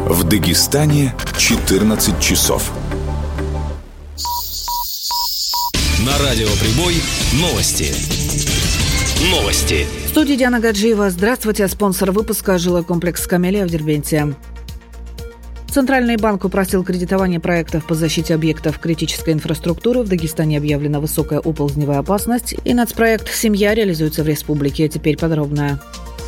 В Дагестане 14 часов. На радио «Прибой» новости. В студии Диана Гаджиева. Здравствуйте. Спонсор выпуска – жилой комплекс «Камелия» в Дербенте. Центральный банк упростил кредитование проектов по защите объектов критической инфраструктуры. В Дагестане объявлена высокая оползневая опасность. И нацпроект «Семья» реализуется в республике. Теперь подробно.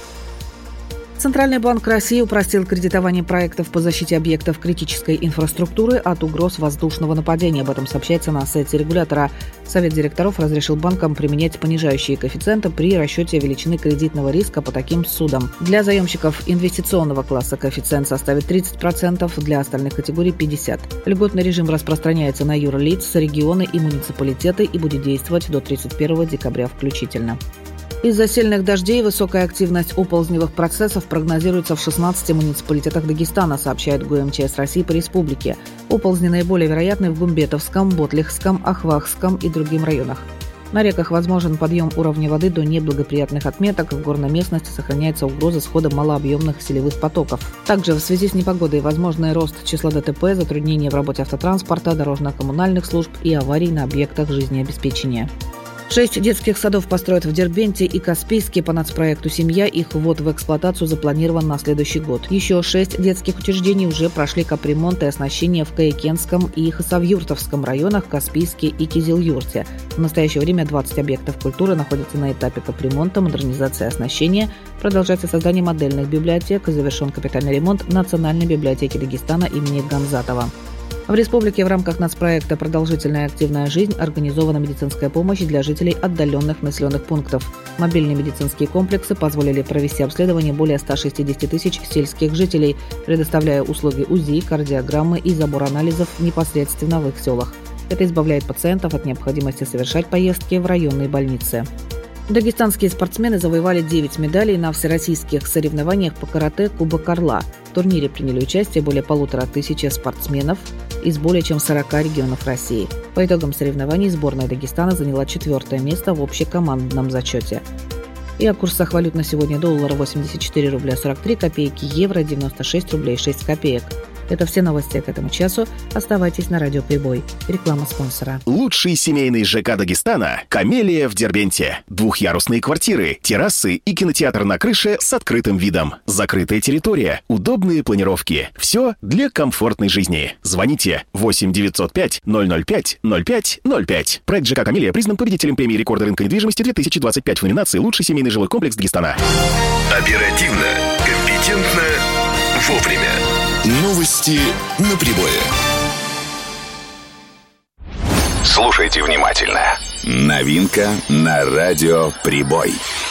Центральный банк России упростил кредитование проектов по защите объектов критической инфраструктуры от угроз воздушного нападения. Об этом сообщается на сайте регулятора. Совет директоров разрешил банкам применять понижающие коэффициенты при расчете величины кредитного риска по таким судам. Для заемщиков инвестиционного класса коэффициент составит 30%, для остальных категорий – 50%. Льготный режим распространяется на юрлиц, регионы и муниципалитеты и будет действовать до 31 декабря включительно. Из-за сильных дождей высокая активность оползневых процессов прогнозируется в 16 муниципалитетах Дагестана, сообщает ГУМЧС России по республике. Оползни наиболее вероятны в Гумбетовском, Ботлихском, Ахвахском и других районах. На реках возможен подъем уровня воды до неблагоприятных отметок. В горной местности сохраняется угроза схода малообъемных селевых потоков. Также в связи с непогодой возможный рост числа ДТП, затруднения в работе автотранспорта, дорожно-коммунальных служб и аварий на объектах жизнеобеспечения. 6 детских садов построят в Дербенте и Каспийске по нацпроекту «Семья». Их ввод в эксплуатацию запланирован на следующий год. Еще 6 детских учреждений уже прошли капремонт и оснащение в Каякенском и Хасавюртовском районах, Каспийске и Кизилюрте. В настоящее время 20 объектов культуры находятся на этапе капремонта, модернизации оснащения. Продолжается создание модельных библиотек. Завершен капитальный ремонт Национальной библиотеки Дагестана имени Гамзатова. В республике в рамках нацпроекта «Продолжительная активная жизнь» организована медицинская помощь для жителей отдаленных населенных пунктов. Мобильные медицинские комплексы позволили провести обследование более 160 тысяч сельских жителей, предоставляя услуги УЗИ, кардиограммы и забор анализов непосредственно в их селах. Это избавляет пациентов от необходимости совершать поездки в районные больницы. Дагестанские спортсмены завоевали 9 медалей на всероссийских соревнованиях по карате «Кубок Орла». В турнире приняли участие более 1500 спортсменов из более чем 40 регионов России. По итогам соревнований сборная Дагестана заняла 4-е место в общекомандном зачете. И о курсах валют на сегодня: доллар 84 рубля 43 копейки, евро 96 рублей 6 копеек. Это все новости к этому часу. Оставайтесь на радио «Прибой». Реклама спонсора. Лучший семейный ЖК Дагестана – «Камелия» в Дербенте. Двухъярусные квартиры, террасы и кинотеатр на крыше с открытым видом. Закрытая территория, удобные планировки. Все для комфортной жизни. Звоните 8 905 005 05 05. Проект ЖК «Камелия» признан победителем премии рекорда рынка недвижимости 2025 в номинации «Лучший семейный жилой комплекс Дагестана». Оперативно, компетентно, вовремя. Новости на Прибое. Слушайте внимательно. Новинка на радио «Прибой».